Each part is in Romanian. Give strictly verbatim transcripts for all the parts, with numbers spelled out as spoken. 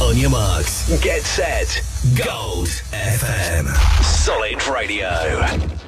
On your marks, get set, Gold F M. Solid Radio.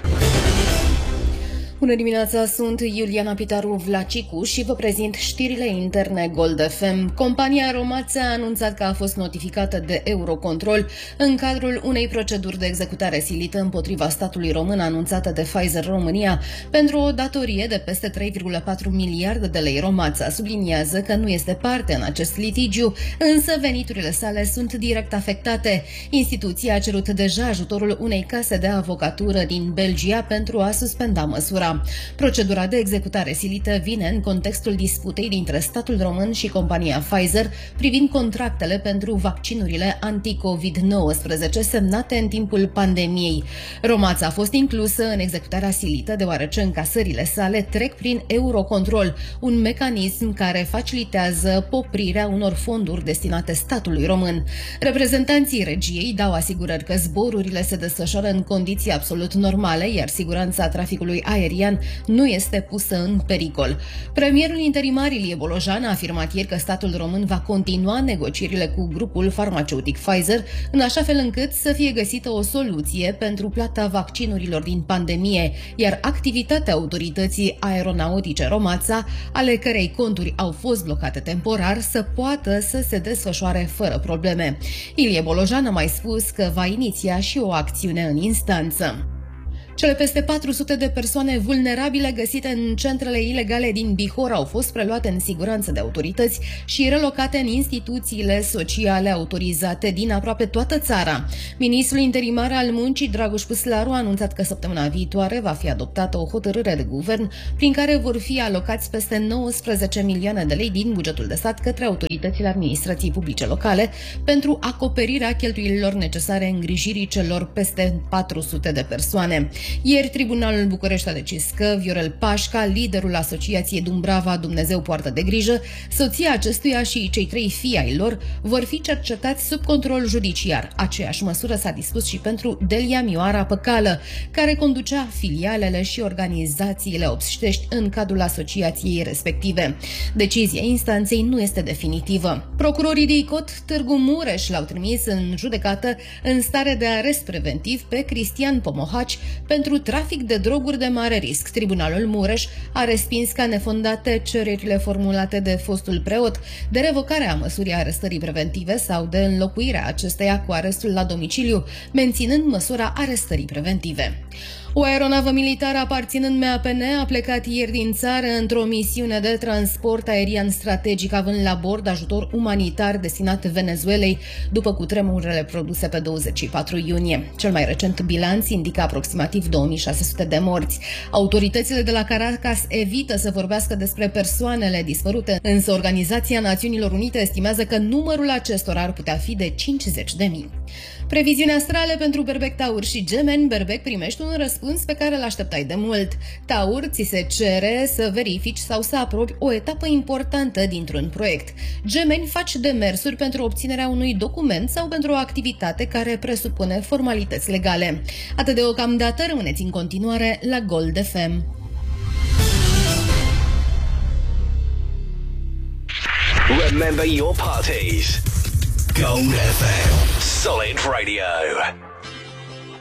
Bună dimineața, sunt Iuliana Pitaru Vlacicu și vă prezint știrile interne Gold F M. Compania Romața a anunțat că a fost notificată de Eurocontrol în cadrul unei proceduri de executare silită împotriva statului român anunțată de Pfizer România pentru o datorie de peste trei virgulă patru miliarde de lei. Romața subliniază că nu este parte în acest litigiu, însă veniturile sale sunt direct afectate. Instituția a cerut deja ajutorul unei case de avocatură din Belgia pentru a suspenda măsura. Procedura de executare silită vine în contextul disputei dintre statul român și compania Pfizer privind contractele pentru vaccinurile anti-covid nouăsprezece semnate în timpul pandemiei. Romața a fost inclusă în executarea silită deoarece încasările sale trec prin Eurocontrol, un mecanism care facilitează poprirea unor fonduri destinate statului român. Reprezentanții regiei dau asigurări că zborurile se desfășoară în condiții absolut normale, iar siguranța traficului aerian nu este pusă în pericol. Premierul interimar Ilie Bolojan a afirmat ieri că statul român va continua negocierile cu grupul farmaceutic Pfizer, în așa fel încât să fie găsită o soluție pentru plata vaccinurilor din pandemie, iar activitatea autorității aeronautice Romața, ale cărei conturi au fost blocate temporar, să poată să se desfășoare fără probleme. Ilie Bolojan a mai spus că va iniția și o acțiune în instanță. Cele peste patru sute de persoane vulnerabile găsite în centrele ilegale din Bihor au fost preluate în siguranță de autorități și relocate în instituțiile sociale autorizate din aproape toată țara. Ministrul interimar al muncii, Dragoș Păslaru, a anunțat că săptămâna viitoare va fi adoptată o hotărâre de guvern prin care vor fi alocați peste nouăsprezece milioane de lei din bugetul de stat către autoritățile administrației publice locale pentru acoperirea cheltuielilor necesare îngrijirii celor peste patru sute de persoane. Ieri, Tribunalul București a decis că Viorel Pașca, liderul Asociației Dumbrava Dumnezeu poartă de grijă, soția acestuia și cei trei fii ai lor vor fi cercetați sub control judiciar. Aceeași măsură s-a dispus și pentru Delia Mioara Păcală, care conducea filialele și organizațiile obștești în cadrul asociației respective. Decizia instanței nu este definitivă. Procurorii de Icot Târgu Mureș l-au trimis în judecată în stare de arest preventiv pe Cristian Pomohaci pentru trafic de droguri de mare risc. Tribunalul Mureș a respins ca nefondate cererile formulate de fostul preot de revocare a măsurii arestării preventive sau de înlocuirea acesteia cu arestul la domiciliu, menținând măsura arestării preventive. O aeronavă militară aparținând M A P N a plecat ieri din țară într-o misiune de transport aerian strategic, având la bord ajutor umanitar destinat Venezuelei după cutremurele produse pe douăzeci și patru iunie. Cel mai recent bilanț indică aproximativ două mii șase sute de morți. Autoritățile de la Caracas evită să vorbească despre persoanele dispărute, însă Organizația Națiunilor Unite estimează că numărul acestora ar putea fi de cincizeci de mii. Previziuni astrale pentru Berbec, Taur și Gemeni. Berbec, primești un răspuns pe care îl așteptai de mult. Taur, ți se cere să verifici sau să aprobi o etapă importantă dintr-un proiect. Gemeni, faci demersuri pentru obținerea unui document sau pentru o activitate care presupune formalități legale. Atât deocamdată, rămâneți în continuare la Gold F M. Remember your parties. Gold F M. Solid Radio.